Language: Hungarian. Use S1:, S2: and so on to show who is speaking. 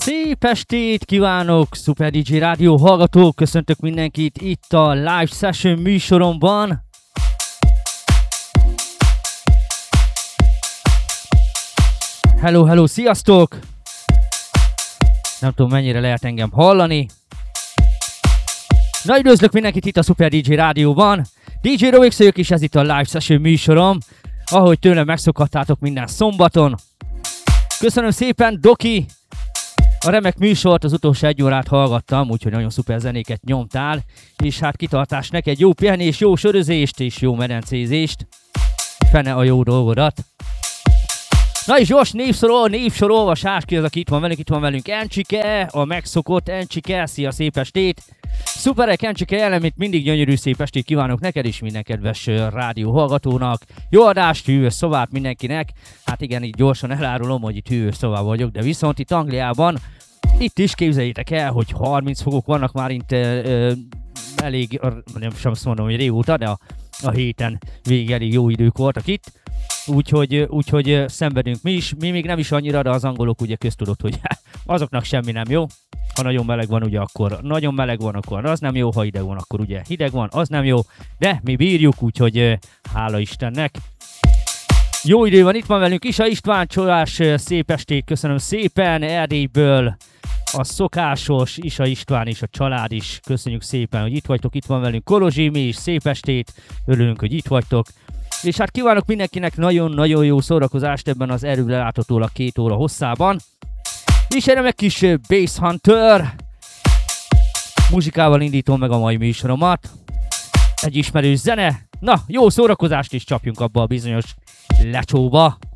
S1: Szép estét kívánok, Super DJ Rádió hallgatók! Köszöntök mindenkit itt a Live Session műsoromban. Hello, hello, sziasztok! Nem tudom, mennyire lehet engem hallani. Na, üdvözlök mindenkit itt a Super DJ Rádióban. DJ Rovix vagyok, és ez itt a Live Session műsorom, ahogy tőlem megszokhattátok minden szombaton. Köszönöm szépen, Doki! A remek műsort, az utolsó 1 órát hallgattam, úgyhogy nagyon szuper zenéket nyomtál, és hát kitartás neked, jó pihenés, jó sörözést és jó medencézést. Fene a jó dolgodat. Na és gyors névsorolvasás, ki az, aki itt van velünk, Encsike, a megszokott Encsike, szia, szép estét. Szuperek, Encsike, jelen, mint mindig gyönyörű szép estét kívánok neked is, minden kedves rádió hallgatónak. Jó adást, hűvös szobát mindenkinek. Hát igen, így gyorsan elárulom, hogy itt hűvös szobában vagyok, de viszont itt Angliában, itt is képzeljétek el, hogy 30 fokok vannak már itt elég, nem sem azt mondom, hogy régóta, de a héten végig elég jó idők voltak itt. Úgyhogy szenvedünk mi is, mi még nem is annyira, de az angolok ugye köztudott, hogy azoknak semmi nem jó. Ha nagyon meleg van, ugye akkor nagyon meleg van, akkor az nem jó, ha hideg van, akkor ugye hideg van, az nem jó, de mi bírjuk, úgyhogy hála Istennek. Jó idő van, itt van velünk Isa István, Csolás, szép estét, köszönöm szépen, Erdélyből a szokásos Isa István és a család is, köszönjük szépen, hogy itt vagytok, itt van velünk Kolozsi, mi is szép estét, örülünk, hogy itt vagytok. És hát kívánok mindenkinek nagyon-nagyon jó szórakozást ebben az erőre láthatólag 2 óra hosszában. És erre meg kis Bass Hunter muzsikával indítom meg a mai műsoromat. Egy ismerős zene. Na, jó szórakozást is csapjunk abba a bizonyos lecsóba.